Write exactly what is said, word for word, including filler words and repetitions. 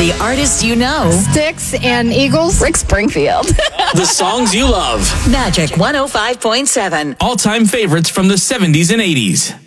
the artists you know. Styx and Eagles. Rick Springfield. The songs you love. Magic one oh five point seven. All-time favorites from the seventies and eighties.